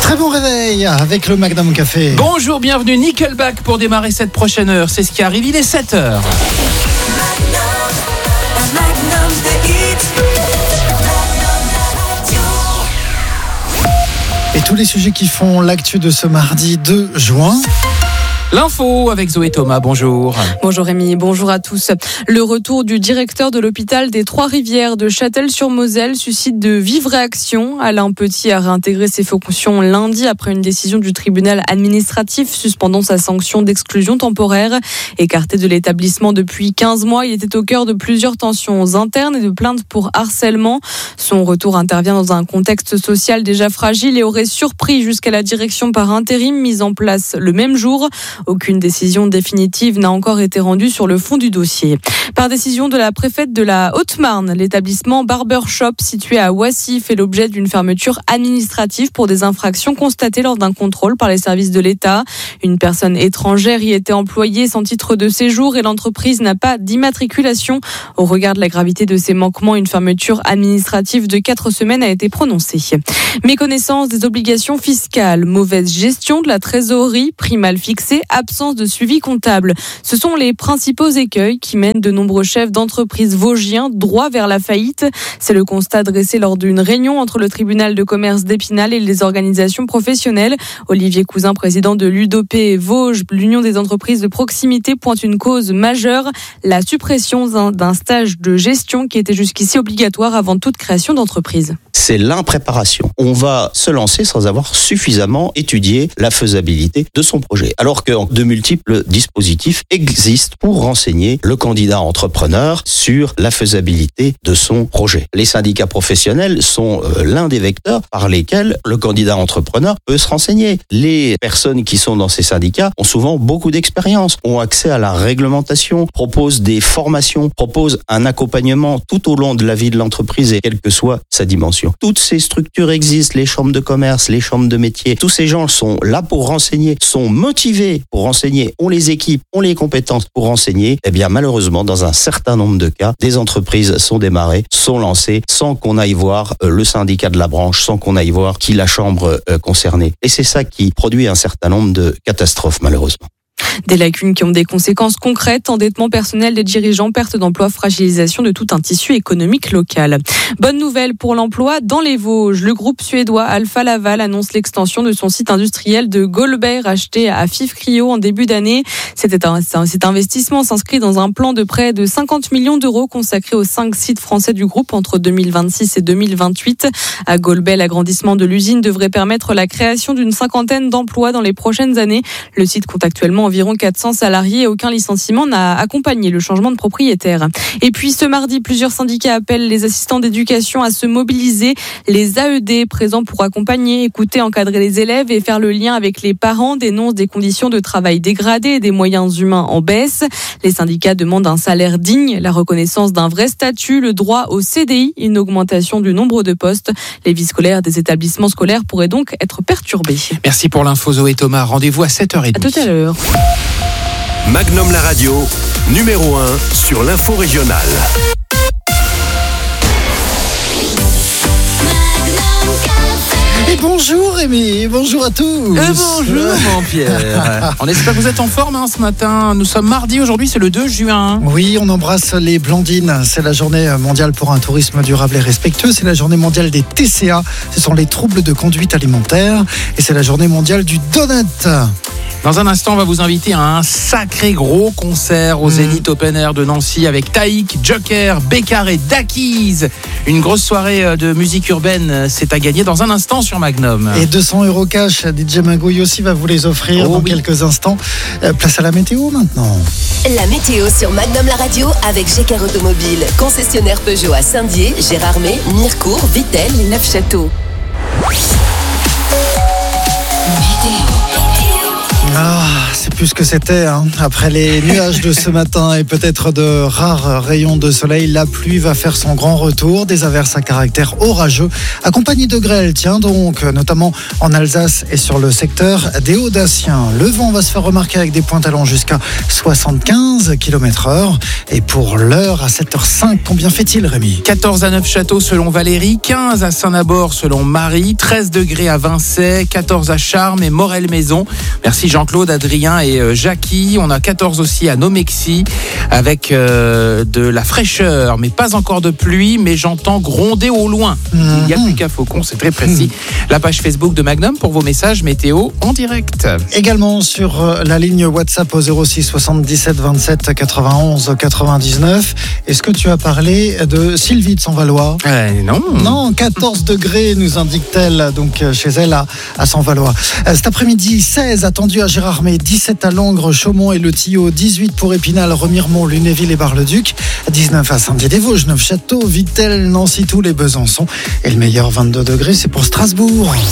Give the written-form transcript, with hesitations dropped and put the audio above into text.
Très bon réveil avec le Magnum Café. Bonjour, bienvenue, Nickelback pour démarrer cette prochaine heure. C'est ce qui arrive, il est 7h. Et tous les sujets qui font l'actu de ce mardi 2 juin. L'info avec Zoé Thomas, bonjour. Bonjour Rémi, bonjour à tous. Le retour du directeur de l'hôpital des Trois-Rivières de Châtel-sur-Moselle suscite de vives réactions. Alain Petit a réintégré ses fonctions lundi après une décision du tribunal administratif suspendant sa sanction d'exclusion temporaire. Écarté de l'établissement depuis 15 mois, il était au cœur de plusieurs tensions internes et de plaintes pour harcèlement. Son retour intervient dans un contexte social déjà fragile et aurait surpris jusqu'à la direction par intérim mise en place le même jour. Aucune décision définitive n'a encore été rendue sur le fond du dossier. Par décision de la préfète de la Haute-Marne, l'établissement Barbershop situé à Ouassy fait l'objet d'une fermeture administrative pour des infractions constatées lors d'un contrôle par les services de l'État. Une personne étrangère y était employée sans titre de séjour et l'entreprise n'a pas d'immatriculation. Au regard de la gravité de ces manquements, une fermeture administrative de 4 semaines a été prononcée. Méconnaissance des obligations fiscales, mauvaise gestion de la trésorerie, prix mal fixé, absence de suivi comptable. Ce sont les principaux écueils qui mènent de nombreux chefs d'entreprise vosgiens droit vers la faillite. C'est le constat dressé lors d'une réunion entre le tribunal de commerce d'Épinal et les organisations professionnelles. Olivier Cousin, président de l'UDOP Vosges, l'Union des entreprises de proximité, pointe une cause majeure, la suppression d'un stage de gestion qui était jusqu'ici obligatoire avant toute création d'entreprise. C'est l'impréparation. On va se lancer sans avoir suffisamment étudié la faisabilité de son projet. Alors que de multiples dispositifs existent pour renseigner le candidat entrepreneur sur la faisabilité de son projet. Les syndicats professionnels sont l'un des vecteurs par lesquels le candidat entrepreneur peut se renseigner. Les personnes qui sont dans ces syndicats ont souvent beaucoup d'expérience, ont accès à la réglementation, proposent des formations, proposent un accompagnement tout au long de la vie de l'entreprise et quelle que soit sa dimension. Toutes ces structures existent, les chambres de commerce, les chambres de métier. Tous ces gens sont là pour renseigner, sont motivés pour renseigner, ont les équipes, ont les compétences pour renseigner. Eh bien, malheureusement, dans un certain nombre de cas, des entreprises sont démarrées, sont lancées, sans qu'on aille voir le syndicat de la branche, sans qu'on aille voir qui la chambre concernée. Et c'est ça qui produit un certain nombre de catastrophes, malheureusement. Des lacunes qui ont des conséquences concrètes, endettement personnel des dirigeants, perte d'emploi, fragilisation de tout un tissu économique local. Bonne nouvelle pour l'emploi dans les Vosges. Le groupe suédois Alfa Laval annonce l'extension de son site industriel de Golbert acheté à Fifkrio en début d'année. Cet investissement s'inscrit dans un plan de près de 50 millions d'euros consacré aux 5 sites français du groupe entre 2026 et 2028. À Golbert, l'agrandissement de l'usine devrait permettre la création d'une 50aine d'emplois dans les prochaines années. Le site compte actuellement environ 400 salariés et aucun licenciement n'a accompagné le changement de propriétaire. Et puis ce mardi, plusieurs syndicats appellent les assistants d'éducation à se mobiliser. Les AED présents pour accompagner, écouter, encadrer les élèves et faire le lien avec les parents dénoncent des conditions de travail dégradées et des moyens humains en baisse. Les syndicats demandent un salaire digne, la reconnaissance d'un vrai statut, le droit au CDI, une augmentation du nombre de postes. Les vies scolaires des établissements scolaires pourraient donc être perturbées. Merci pour l'info Zoé Thomas, rendez-vous à 7h30. À tout à l'heure. Magnum la radio, numéro 1 sur l'info régionale. Et bonjour Rémi, bonjour à tous. Bonjour mon Pierre. On espère que vous êtes en forme ce matin. Nous sommes mardi, aujourd'hui c'est le 2 juin. Oui, on embrasse les Blandines. C'est la journée mondiale pour un tourisme durable et respectueux. C'est la journée mondiale des TCA. Ce sont les troubles de conduite alimentaire. Et c'est la journée mondiale du donut. Dans un instant, on va vous inviter à un sacré gros concert au Zénith Open Air de Nancy avec Taïk, Joker, Bécard et Dakiz. Une grosse soirée de musique urbaine, c'est à gagner dans un instant sur Magnum. Et 200 € cash, DJ Magouille aussi va vous les offrir dans quelques instants. Place à la météo maintenant. La météo sur Magnum la radio avec Gécart Automobile, concessionnaire Peugeot à Saint-Dié, Gérardmer, Mirecourt, Vittel et Neufchâteau. Ah, c'est plus plus que c'était. Après les nuages de ce matin et peut-être de rares rayons de soleil, la pluie va faire son grand retour. Des averses à caractère orageux, accompagnées de grêle, donc, notamment en Alsace et sur le secteur des Hauts-Daciens. Le vent va se faire remarquer avec des pointes allant jusqu'à 75 km/h. Et pour l'heure, à 7h05, combien fait-il, Rémi ? 14 à Neufchâteau selon Valérie, 15 à Saint-Nabord selon Marie, 13 degrés à Vincennes, 14 à Charmes et Morel-Maison. Merci Jean-Claude, Adrien et Jackie. On a 14 aussi à Nomexy avec de la fraîcheur, mais pas encore de pluie, mais j'entends gronder au loin. Il n'y a plus qu'à Faucon, c'est très précis. La page Facebook de Magnum pour vos messages météo en direct. Également sur la ligne WhatsApp au 06 77 27 91 99. Est-ce que tu as parlé de Sylvie de Saint-Valois ? Non. Non, 14 degrés nous indique-t-elle donc chez elle à Saint-Valois. Cet après-midi, 16 attendu à Gérardmer, 17 à Langres, Chaumont et Le Tillot, 18 pour Épinal, Remiremont, Lunéville et Bar-le-Duc, 19 à Saint-Dié-des-Vosges, Neufchâteau, Vittel, Nancy, Toul et Besançon. Et le meilleur 22 degrés, c'est pour Strasbourg.